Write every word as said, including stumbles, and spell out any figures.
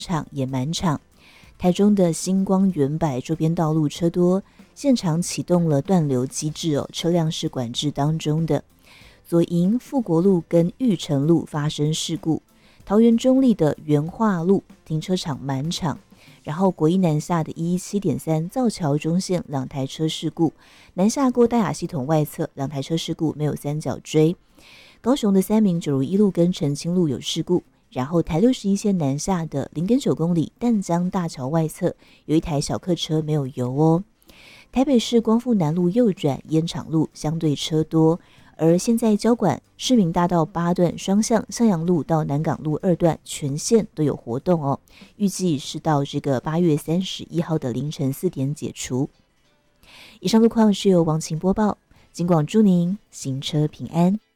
场也满场。台中的星光远百周边道路车多，现场启动了断流机制哦，车辆是管制当中的。左营富国路跟玉成路发生事故，桃园中立的元化路停车场满场，然后国一南下的一一七点三造桥中线两台车事故，南下过大雅系统外侧两台车事故没有三角锥。高雄的三民九如一路跟澄清路有事故，然后台六十一线南下的 零点九公里淡江大桥外侧有一台小客车没有油哦。台北市光复南路右转烟厂路相对车多，而现在交管市民大道八段双向向阳路到南港路二段全线都有活动哦，预计是到这个八月三十一号的凌晨四点解除。以上路况是由王晴播报，警广祝您行车平安。